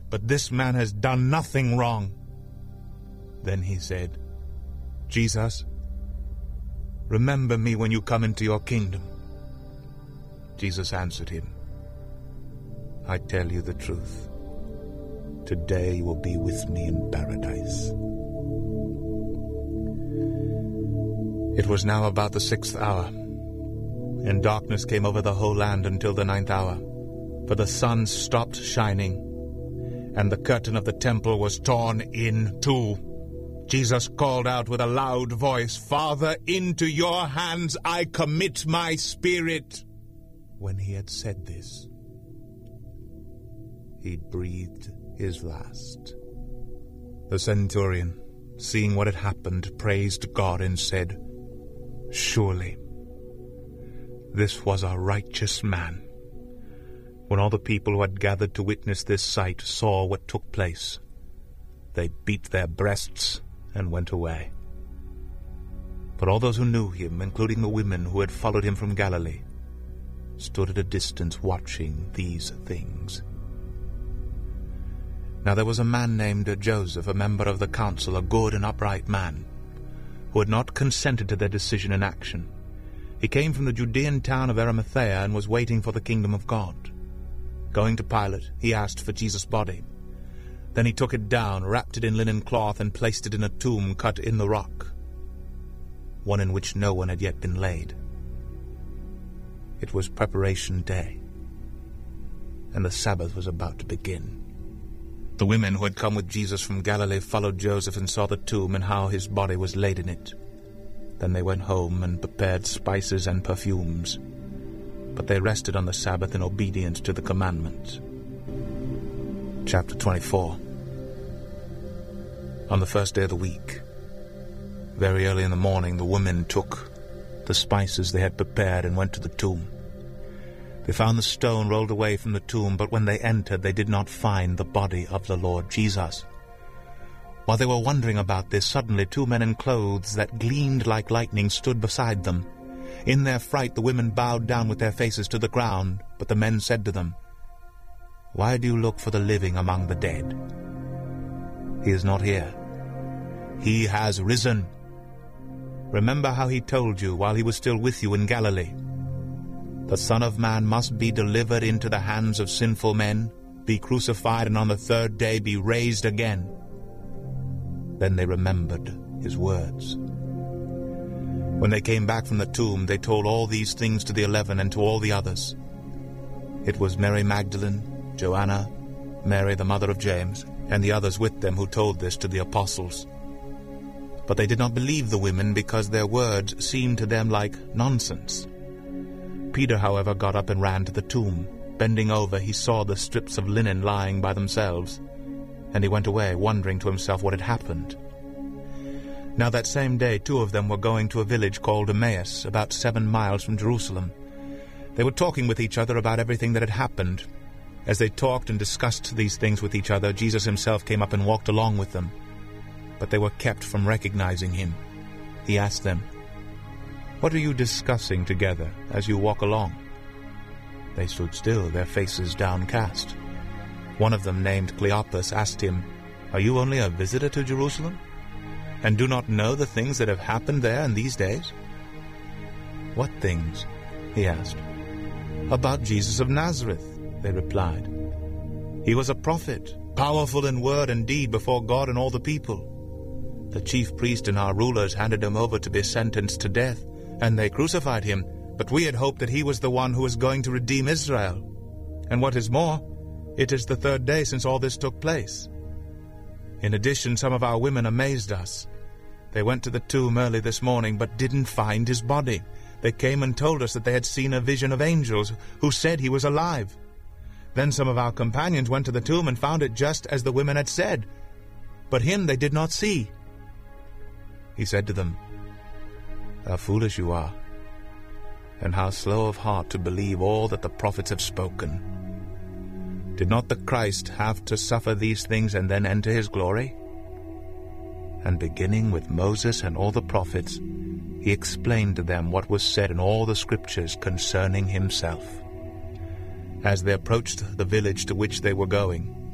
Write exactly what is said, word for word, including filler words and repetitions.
but this man has done nothing wrong." Then he said, "Jesus, remember me when you come into your kingdom." Jesus answered him, "I tell you the truth. Today you will be with me in paradise." It was now about the sixth hour, and darkness came over the whole land until the ninth hour, for the sun stopped shining, and the curtain of the temple was torn in two. Jesus called out with a loud voice, "Father, into your hands I commit my spirit." When he had said this, he breathed his last. The centurion, seeing what had happened, praised God and said, "Surely this was a righteous man." When all the people who had gathered to witness this sight saw what took place, they beat their breasts and went away. But all those who knew him, including the women who had followed him from Galilee, stood at a distance watching these things. Now there was a man named Joseph, a member of the council, a good and upright man, who had not consented to their decision and action. He came from the Judean town of Arimathea and was waiting for the kingdom of God. Going to Pilate, he asked for Jesus' body. Then he took it down, wrapped it in linen cloth, and placed it in a tomb cut in the rock, one in which no one had yet been laid. It was preparation day, and the Sabbath was about to begin. The women who had come with Jesus from Galilee followed Joseph and saw the tomb and how his body was laid in it. Then they went home and prepared spices and perfumes, but they rested on the Sabbath in obedience to the commandment. Chapter twenty-four. On the first day of the week, very early in the morning, the women took the spices they had prepared and went to the tomb. They found the stone rolled away from the tomb, but when they entered, they did not find the body of the Lord Jesus. While they were wondering about this, suddenly two men in clothes that gleamed like lightning stood beside them. In their fright, the women bowed down with their faces to the ground, but the men said to them, "Why do you look for the living among the dead? He is not here. He has risen. Remember how he told you while he was still with you in Galilee. The Son of Man must be delivered into the hands of sinful men, be crucified, and on the third day be raised again." Then they remembered his words. When they came back from the tomb, they told all these things to the eleven and to all the others. It was Mary Magdalene, Joanna, Mary the mother of James, and the others with them who told this to the apostles. But they did not believe the women because their words seemed to them like nonsense. Peter, however, got up and ran to the tomb. Bending over, he saw the strips of linen lying by themselves, and he went away, wondering to himself what had happened. Now that same day, two of them were going to a village called Emmaus, about seven miles from Jerusalem. They were talking with each other about everything that had happened. As they talked and discussed these things with each other, Jesus himself came up and walked along with them. But they were kept from recognizing him. He asked them, "What are you discussing together as you walk along?" They stood still, their faces downcast. One of them, named Cleopas, asked him, "Are you only a visitor to Jerusalem, and do not know the things that have happened there in these days?" "What things?" he asked. "About Jesus of Nazareth," they replied. "He was a prophet, powerful in word and deed before God and all the people. The chief priest and our rulers handed him over to be sentenced to death, and they crucified him, but we had hoped that he was the one who was going to redeem Israel. And what is more, it is the third day since all this took place. In addition, some of our women amazed us. They went to the tomb early this morning, but didn't find his body. They came and told us that they had seen a vision of angels who said he was alive. Then some of our companions went to the tomb and found it just as the women had said, but him they did not see." He said to them, "How foolish you are, and how slow of heart to believe all that the prophets have spoken. Did not the Christ have to suffer these things and then enter his glory?" And beginning with Moses and all the prophets, he explained to them what was said in all the scriptures concerning himself. As they approached the village to which they were going,